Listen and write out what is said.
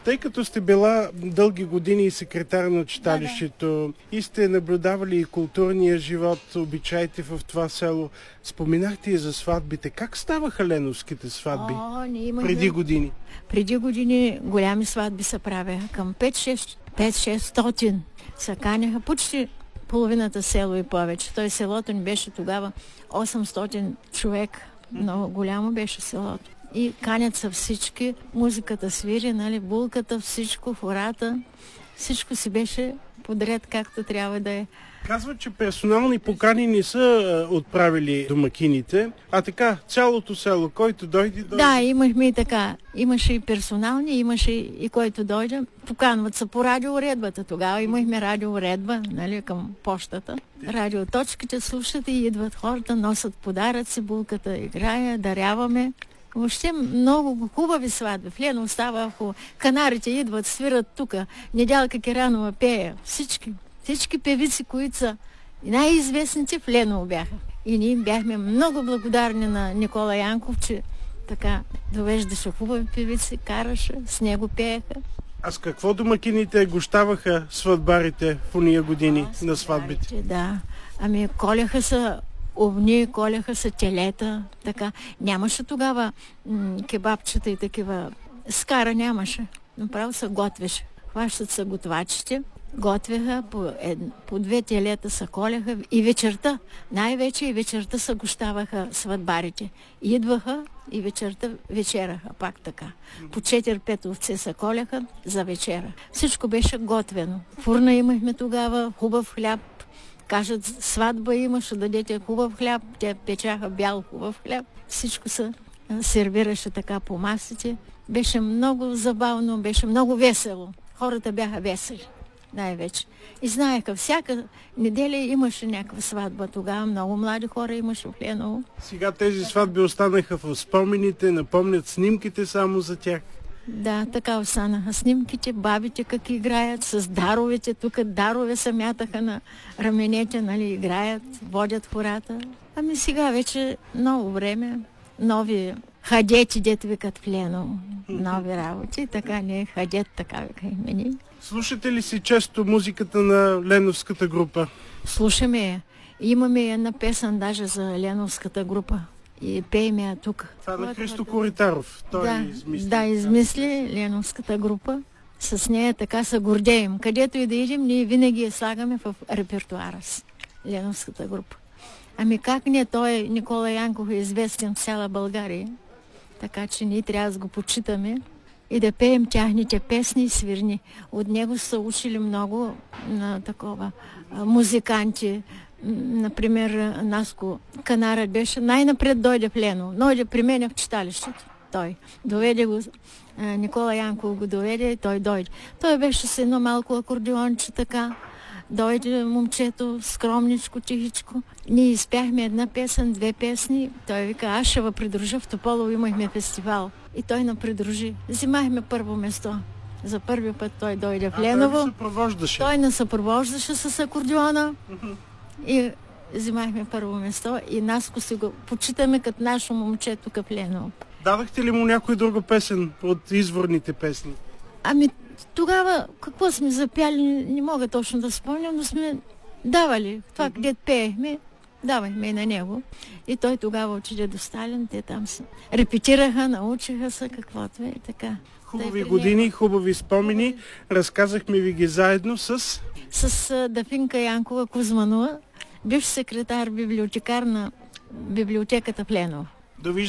Тъй като сте била дълги години секретар на читалището и сте наблюдавали и културния живот, обичаите в това село, споменахте и за сватбите. Как ставаха леновските сватби преди години? Преди години голями сватби се правеха. Към 5-600 се каняха почти половината село и повече. Той селото ни беше тогава 800 човек. Много голямо беше селото. И канят са всички, музиката свири, нали, булката, всичко, хората. Всичко си беше подред както трябва да е. Казват, че персонални покани не са отправили домакините, а така цялото село, който дойде... Да, имахме и така. Имаше и персонални, имаше и който дойде. Поканват се по радиоуредбата. Тогава имахме радиоуредба, нали, към почтата. Радиоточките слушат и идват хората, носят подаръци, булката играе, даряваме. Въобще много хубави сватби. В Леново става, ако канарите идват, свират тук. Недялка Киранова пее. Всички певици, които са най-известните в Леново бяха. И ние бяхме много благодарни на Никола Янков, че така довеждаше хубави певици, караше, с него пееха. А с какво домакините гощаваха сватбарите в уния години на сватбите? Да, ами коляха са овни, коляха са телета, така. Нямаше тогава кебабчета и такива. Скара нямаше. Направо се готвеше. Хващат се готвачите, готвяха, по 2 телета се коляха и вечерта, най-вече и вечерта се гощаваха сватбарите. Идваха и вечерта вечераха, пак така. По 4-5 овце се коляха за вечера. Всичко беше готвено. Фурна имахме тогава, хубав хляб. Кажат, сватба има, ще дадете хубав хляб. Те печаха бял хубав хляб. Всичко се сервираше така по масите. Беше много забавно, беше много весело. Хората бяха весели, най-вече. И знаеха, всяка неделя имаше някаква сватба. Тогава много млади хора имаше в Леново. Сега тези сватби останаха в спомените, напомнят снимките само за тях. Да, така останаха снимките, бабите как играят с даровете. Тук дарове се мятаха на раменете, нали, играят, водят хората. Ами сега вече ново време, нови хадети, дето викат в Леново. Нови работи, така не е хадет, така вика имени. Слушате ли си често музиката на леновската група? Слушаме я. Имаме една песен даже за леновската група. И пеем я тук. Това на Христо Коритаров. Той измисли. Да, измисли леновската група. С нея така се гордеем. Където и да идем, ние винаги я слагаме в репертуара с леновската група. Ами как не, той Никола Янков е известен в цяла България. Така че ние трябва да го почитаме и да пеем тяхните песни и свирни. От него са учили много на такова музиканти. Например, Наско Канара беше най-напред дойде в Леново. Дойде при мен в читалището. Той доведе го, Никола Янков го доведе и той дойде. Той беше с едно малко акордеонче така. Дойде момчето, скромничко, тихичко. Ние изпяхме една песен, 2 песни. Той вика, аз ще ва придружа. В Тополово имахме фестивал. И той на придружи. Взимахме първо место. За първи път той дойде в Леново. Той съпровождаше. Той не съпровождаше с акордеона. И взимахме първо место. И Наско си го почитаме като нашо момче тук в Леново. Дадахте ли му някоя друга песен от изворните песни? Ами тогава какво сме запяли, не мога точно да спомням, но сме давали. Това, където пеехме, давахме и на него. И той тогава отиде до Сталин, те там се репетираха, научиха се каквото е и така. Хубави години, хубави спомени. Разказахме ви ги заедно с... С Дафинка Янкова Кузманова, бивш секретар, библиотекар на библиотеката в Леново.